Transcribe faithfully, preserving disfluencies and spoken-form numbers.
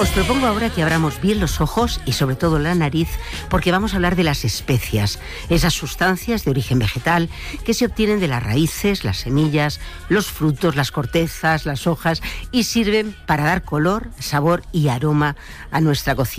Os propongo ahora que abramos bien los ojos y sobre todo la nariz, porque vamos a hablar de las especias, esas sustancias de origen vegetal que se obtienen de las raíces, las semillas, los frutos, las cortezas, las hojas y sirven para dar color, sabor y aroma a nuestra cocina.